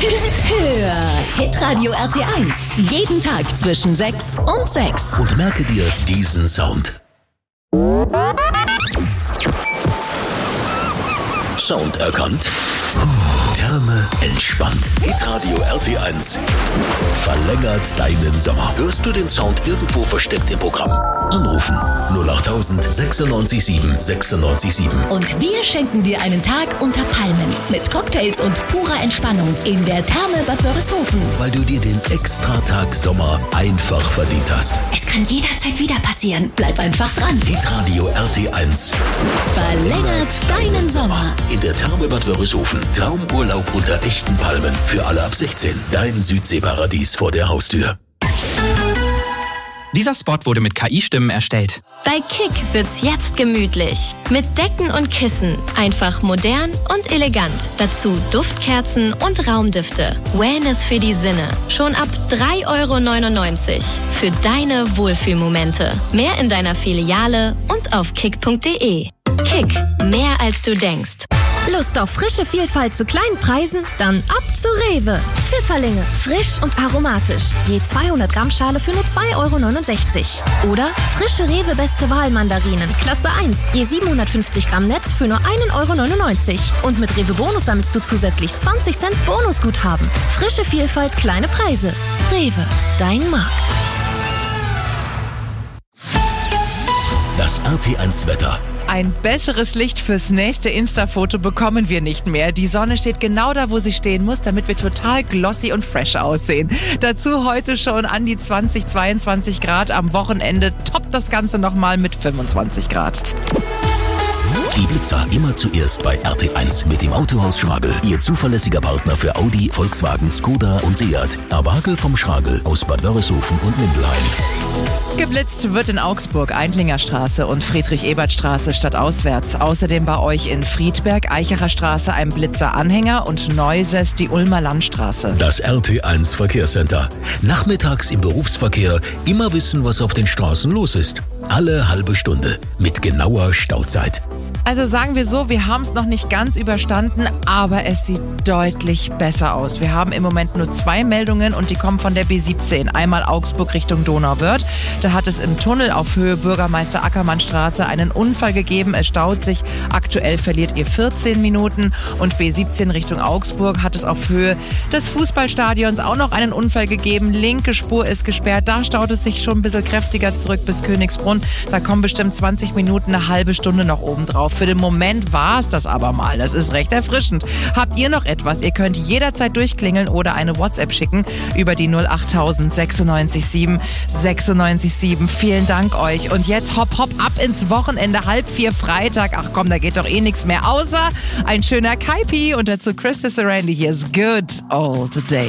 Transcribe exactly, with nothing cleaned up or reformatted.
Hör Hitradio R T eins. Jeden Tag zwischen sechs und sechs. Und merke dir diesen Sound. Sound erkannt. Therme entspannt. Hitradio R T eins verlängert deinen Sommer. Hörst du den Sound irgendwo versteckt im Programm? Anrufen null achttausend sechsundneunzig sieben sechsundneunzig sieben. Und wir schenken dir einen Tag unter Palmen mit Cocktails und purer Entspannung in der Therme Bad Wörishofen. Weil du dir den Extratag Sommer einfach verdient hast. Es kann jederzeit wieder passieren. Bleib einfach dran. Hitradio R T eins verlängert deinen Sommer. In der Therme Bad Wörishofen. Traumurlaub unter echten Palmen für alle ab sechzehn. Dein Südseeparadies vor der Haustür. Dieser Spot wurde mit K I-Stimmen erstellt. Bei Kick wird's jetzt gemütlich. Mit Decken und Kissen. Einfach modern und elegant. Dazu Duftkerzen und Raumdüfte. Wellness für die Sinne. Schon ab drei Euro neunundneunzig. Für deine Wohlfühlmomente. Mehr in deiner Filiale und auf kick punkt de. Kick. Mehr als du denkst. Lust auf frische Vielfalt zu kleinen Preisen? Dann ab zu Rewe. Pfifferlinge, frisch und aromatisch. Je zweihundert Gramm Schale für nur zwei Euro neunundsechzig. Oder frische Rewe Beste Wahl Mandarinen, Klasse eins. Je siebenhundertfünfzig Gramm Netz für nur ein Euro neunundneunzig. Und mit Rewe Bonus sammelst du zusätzlich zwanzig Cent Bonusguthaben. Frische Vielfalt, kleine Preise. Rewe, dein Markt. Das R T eins Wetter. Ein besseres Licht fürs nächste Insta-Foto bekommen wir nicht mehr. Die Sonne steht genau da, wo sie stehen muss, damit wir total glossy und fresh aussehen. Dazu heute schon an die zwanzig, zweiundzwanzig Grad. Am Wochenende toppt das Ganze nochmal mit fünfundzwanzig Grad. Die Blitzer immer zuerst bei R T eins mit dem Autohaus Schragel. Ihr zuverlässiger Partner für Audi, Volkswagen, Skoda und Seat. Erwagel vom Schragel aus Bad Wörishofen und Mindelheim. Geblitzt wird in Augsburg Eindlinger Straße und Friedrich-Ebert-Straße stadtauswärts. Außerdem bei euch in Friedberg, Eicherer Straße ein Blitzer-Anhänger und Neuses die Ulmer Landstraße. Das R T eins Verkehrscenter. Nachmittags im Berufsverkehr immer wissen, was auf den Straßen los ist. Alle halbe Stunde mit genauer Stauzeit. Also sagen wir so, wir haben es noch nicht ganz überstanden, aber es sieht deutlich besser aus. Wir haben im Moment nur zwei Meldungen und die kommen von der B siebzehn. Einmal Augsburg Richtung Donauwörth. Da hat es im Tunnel auf Höhe Bürgermeister Ackermann Straße einen Unfall gegeben. Es staut sich. Aktuell verliert ihr vierzehn Minuten. Und B siebzehn Richtung Augsburg hat es auf Höhe des Fußballstadions auch noch einen Unfall gegeben. Linke Spur ist gesperrt. Da staut es sich schon ein bisschen kräftiger zurück bis Königsbrunn. Da kommen bestimmt zwanzig Minuten, eine halbe Stunde noch oben drauf. Für den Moment war es das aber mal. Das ist recht erfrischend. Habt ihr noch etwas? Ihr könnt jederzeit durchklingeln oder eine WhatsApp schicken über die null achttausend sechsundneunzig sieben sechsundneunzig sieben. Vielen Dank euch. Und jetzt hopp, hopp ab ins Wochenende. Halb vier Freitag. Ach komm, da geht doch eh nichts mehr. Außer ein schöner Kaipi. Und dazu Chris Randy. Hier ist Good Old Day.